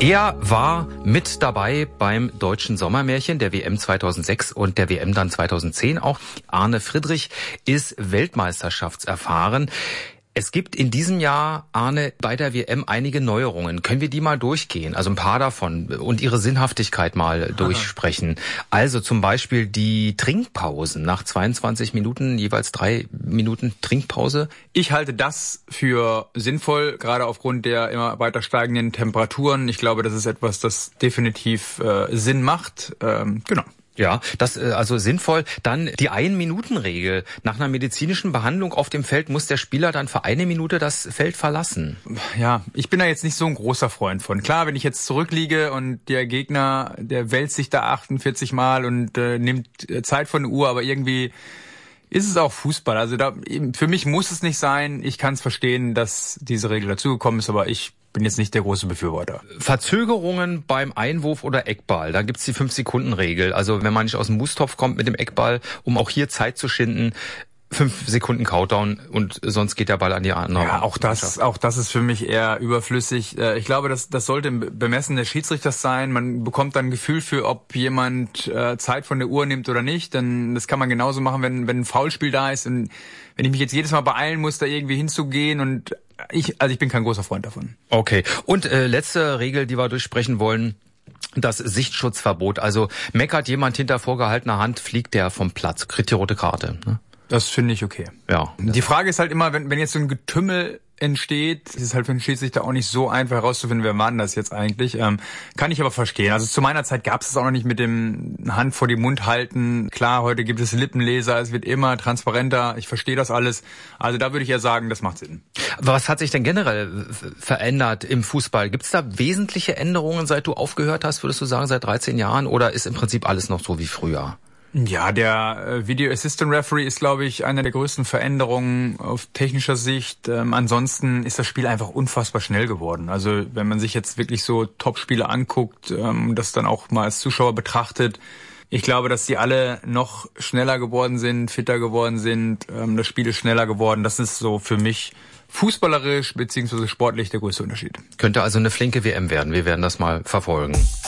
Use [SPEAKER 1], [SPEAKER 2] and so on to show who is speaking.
[SPEAKER 1] Er war mit dabei beim Deutschen Sommermärchen, der WM 2006 und der WM dann 2010 auch. Arne Friedrich ist weltmeisterschaftserfahren. Es gibt in diesem Jahr, Arne, bei der WM einige Neuerungen. Können wir die mal durchgehen? Also ein paar davon und ihre Sinnhaftigkeit mal durchsprechen. Also zum Beispiel die Trinkpausen. Nach 22 Minuten jeweils 3 Minuten Trinkpause.
[SPEAKER 2] Ich halte das für sinnvoll, gerade aufgrund der immer weiter steigenden Temperaturen. Ich glaube, das ist etwas, das definitiv Sinn macht. Genau.
[SPEAKER 1] Ja, das also sinnvoll. Dann die 1-Minuten-Regel. Nach einer medizinischen Behandlung auf dem Feld muss der Spieler dann für 1 Minute das Feld verlassen.
[SPEAKER 2] Ja, ich bin da jetzt nicht so ein großer Freund von. Klar, wenn ich jetzt zurückliege und der Gegner, der wälzt sich da 48 Mal und nimmt Zeit von der Uhr, aber irgendwie ist es auch Fußball. Also für mich muss es nicht sein. Ich kann es verstehen, dass diese Regel dazugekommen ist, aber ich bin jetzt nicht der große Befürworter.
[SPEAKER 1] Verzögerungen beim Einwurf oder Eckball, da gibt's die 5-Sekunden-Regel. Also wenn man nicht aus dem Mustopf kommt mit dem Eckball, um auch hier Zeit zu schinden, 5 Sekunden Countdown und sonst geht der Ball an die andere.
[SPEAKER 2] Ja, auch das ist für mich eher überflüssig. Ich glaube, das sollte im Bemessen des Schiedsrichters sein. Man bekommt dann ein Gefühl für, ob jemand Zeit von der Uhr nimmt oder nicht. Denn das kann man genauso machen, wenn ein Foulspiel da ist. Und wenn ich mich jetzt jedes Mal beeilen muss, da irgendwie hinzugehen und ich bin kein großer Freund davon.
[SPEAKER 1] Okay. Und letzte Regel, die wir durchsprechen wollen. Das Sichtschutzverbot. Also meckert jemand hinter vorgehaltener Hand, fliegt der vom Platz. Kriegt die rote Karte. Ne?
[SPEAKER 2] Das finde ich okay.
[SPEAKER 1] Ja.
[SPEAKER 2] Die Frage ist halt immer, wenn jetzt so ein Getümmel entsteht, ist es halt für den Schiedsrichter auch nicht so einfach herauszufinden, wer war denn das jetzt eigentlich. Kann ich aber verstehen. Also zu meiner Zeit gab es das auch noch nicht mit dem Hand vor die Mund halten. Klar, heute gibt es Lippenleser, es wird immer transparenter. Ich verstehe das alles. Also da würde ich eher sagen, das macht Sinn.
[SPEAKER 1] Was hat sich denn generell verändert im Fußball? Gibt es da wesentliche Änderungen, seit du aufgehört hast, würdest du sagen, seit 13 Jahren? Oder ist im Prinzip alles noch so wie früher?
[SPEAKER 2] Ja, der Video Assistant Referee ist, glaube ich, eine der größten Veränderungen auf technischer Sicht. Ansonsten ist das Spiel einfach unfassbar schnell geworden. Also wenn man sich jetzt wirklich so Top-Spiele anguckt, das dann auch mal als Zuschauer betrachtet, ich glaube, dass die alle noch schneller geworden sind, fitter geworden sind. Das Spiel ist schneller geworden. Das ist so für mich fußballerisch bzw. sportlich der größte Unterschied.
[SPEAKER 1] Könnte also eine flinke WM werden. Wir werden das mal verfolgen.